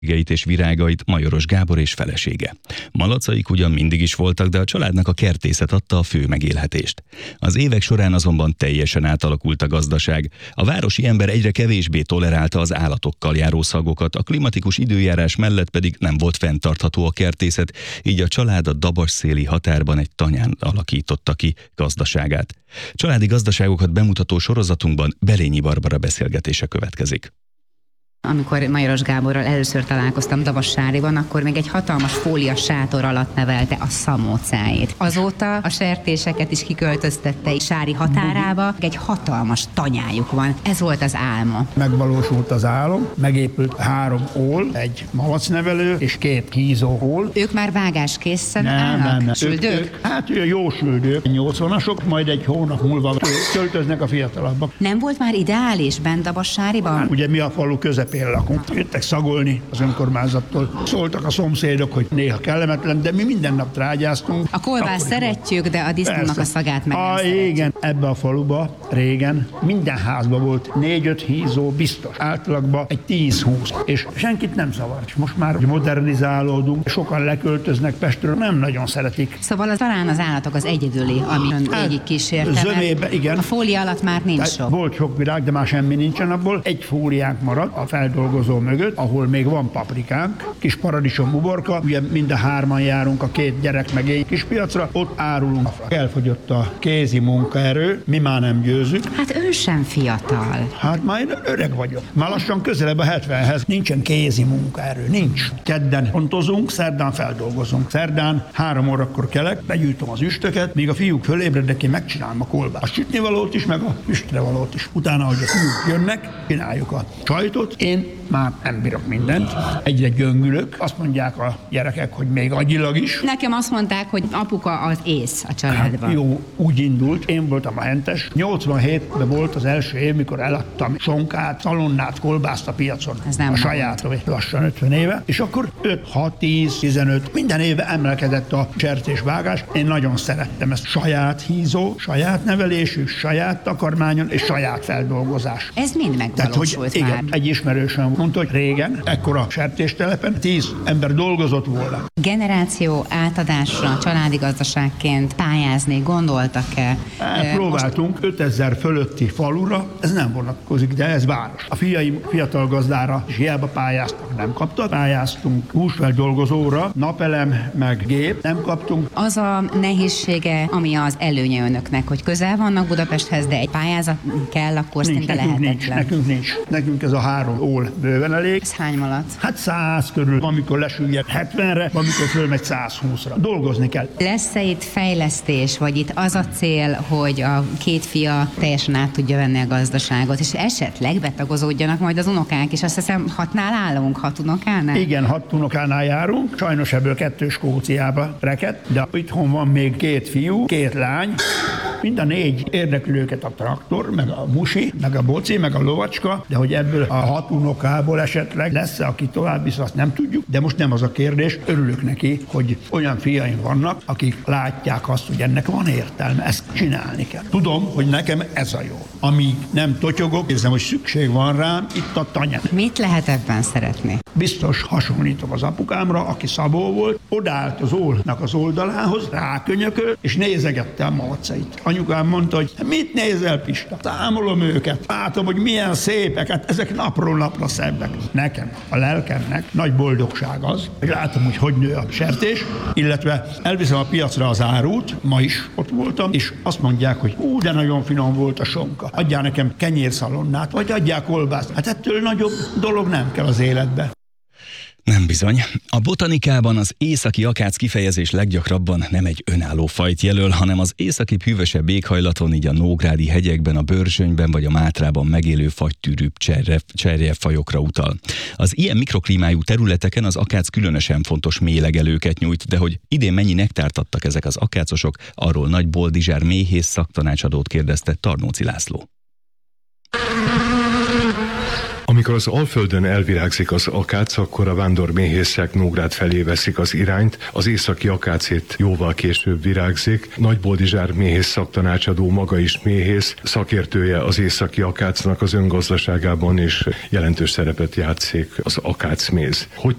és virágait Majoros Gábor és felesége. Malacaik ugyan mindig is voltak, de a családnak a kertészet adta a fő megélhetést. Az évek során azonban teljesen átalakult a gazdaság. A városi ember egyre kevésbé tolerálta az állatokkal járó szagokat, a klimatikus időjárás mellett pedig nem volt fenntartható a kertészet, így a család a dabasszéli határban egy tanyán alakította ki gazdaságát. Családi gazdaságokat bemutató sorozatunkban Belényi Barbara beszélgetése következik. Amikor Majoros Gáborral először találkoztam Dabassáriban, akkor még egy hatalmas fólia sátor alatt nevelte a szamócáit. Azóta a sertéseket is kiköltöztette Sári határába, egy hatalmas tanyájuk van. Ez volt az álma. Megvalósult az álom, megépült 3 ól, egy malacnevelő és 2 hízó ól. Ők már vágáskészen állnak? Nem. Süldők? Hát jó süldők, 80-asok, majd egy hónap múlva költöznek a fiatalabbak. Nem volt már ideális bent Dabassáriban? Hát, ugye mi a falu közepén lakunk. Jöttek szagolni az önkormányzattól. Szóltak a szomszédok, hogy néha kellemetlen, de mi minden nap trágyáztunk. A kolbászt szeretjük, de a disznónak a szagát meg nem szeretjük. Igen, ebbe a faluba régen minden házban volt 4-5 hízó biztos. Általagban egy 10-20. És senkit nem zavart. Most már modernizálódunk, sokan leköltöznek Pestről, nem nagyon szeretik. Szóval talán az állatok az egyedüli, ami végig kísérte. Zömébe, igen. A fólia alatt már nincs sok. Volt sok virág, de már semmi nincsen abból. Egy fóliánk marad a feldolgozó mögött, ahol még van paprikánk, kis paradicsom uborka, ugye mind a 3-an járunk, a 2 gyerek meg én kis piacra, ott árulunk. Elfogyott a kézi munkaerő, mi már nem győzünk. Hát ő sem fiatal. Hát már én öreg vagyok. Már lassan közelebb a 70-hez. Nincsen kézi munkaerő, nincs. Kedden pontozunk, szerdán feldolgozunk. Szerdán 3 órakor kelek, begyűjtöm az üstöket, míg a fiúk fölébrednek, én megcsinálom a kolbászt. A sütnivalót is, meg a füstrevalót is. Utána, hogy a fiúk jönnek, csináljuk a sajtot. Én már nem bírok mindent, egyre gyöngülök. Azt mondják a gyerekek, hogy még agyilag is. Nekem azt mondták, hogy apuka az ész a családban. Hát jó, úgy indult, én voltam a hentes. 87-ben volt az első év, mikor eladtam sonkát, szalonnát, kolbászt a piacon. Ez nem a sajátom, lassan 50 éve. És akkor 5, 6, 10, 15, minden éve emelkedett a sertésvágás. Én nagyon szerettem ezt. Saját hízó, saját nevelésű, saját takarmányon és saját feldolgozás. Ez mind megvalósult már. Igen, egy ismerősöm mondta, hogy régen, ekkora sertéstelepen 10 ember dolgozott volna. Generáció átadásra családi gazdaságként pályázni gondoltak-e? Próbáltunk 5000 fölötti falura, ez nem vonatkozik, de ez város. A fiaim fiatal gazdára is hiába pályáztak, nem kaptak. Pályáztunk húsfeldolgozóra, napelem, meg gép, nem kaptunk. Az a nehézsége, ami az előnye önöknek, hogy közel vannak Budapesthez, de egy pályázat kell, akkor szinte lehetetlen. Nekünk nincs. Nekünk ez a 3 ól bőven elég. Ez hány malac? Hát 100 körül, amikor lesüllyed 70-re, amikor fölmegy 120-ra. Dolgozni kell. Lesz-e itt fejlesztés, vagy itt az a cél, hogy a 2 fia teljesen át tudja venni a gazdaságot, és esetleg betagozódjanak majd az unokák, és azt hiszem 6-nál állunk, 6 unokánál? Igen, 6 unokánál járunk, sajnos ebből 2 Skóciába rekedt, de itthon van még 2 fiú, 2 lány, mind a 4 érdekli őket a traktor, meg a musi, meg a boci, meg a lovacska, de hogy ebből a 6 unokából esetleg lesz-e, aki tovább visz, azt nem tudjuk, de most nem az a kérdés, örülök neki, hogy olyan fiaim vannak, akik látják azt, hogy ennek van értelme, ezt csinálni kell. Tudom, hogy nekem ez a jó. Amíg nem totyogok, érzem, hogy szükség van rám, itt a tanyán. Mit lehet ebben szeretni? Biztos hasonlítom az apukámra, aki szabó volt, odállt az ólnak az oldalához, rákönyökölt, és nézegette a malacait. Anyukám mondta, hogy mit nézel, Pista? Számolom őket, látom, hogy milyen szépek, hát ezek napról napra szebbek. Nekem, a lelkemnek nagy boldogság az, hogy látom, hogy nő a sertés, illetve elviszem a piacra az árut, ma is ott voltam, és azt mondják, hogy de nagyon finom volt a sonka. Adjál nekem kenyérszalonnát, vagy adjál kolbászt. Hát ettől nagyobb dolog nem kell az életbe. Nem bizony. A botanikában az északi akác kifejezés leggyakrabban nem egy önálló fajt jelöl, hanem az északi hűvösebb éghajlaton, így a nógrádi hegyekben, a Börzsönyben vagy a Mátrában megélő fagytűrűbb cserjefajokra utal. Az ilyen mikroklímájú területeken az akác különösen fontos méhlegelőket nyújt, de hogy idén mennyi nektárt adtak ezek az akácosok, arról Nagy Boldizsár méhész szaktanácsadót kérdezte Tarnóci László. Amikor az Alföldön elvirágzik az akác, akkor a vándorméhészek Nógrád felé veszik az irányt. Az északi akácét jóval később virágzik. Nagy Boldizsár méhész szaktanácsadó maga is méhész, szakértője az északi akácnak az öngazdaságában, és jelentős szerepet játszik az akácméz. Hogy